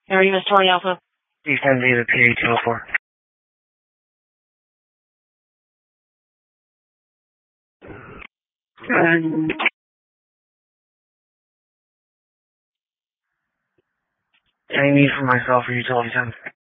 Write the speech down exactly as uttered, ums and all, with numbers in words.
Area is Charlie Alpha. Descend to P A two oh four. Um, I need for myself for utility ten.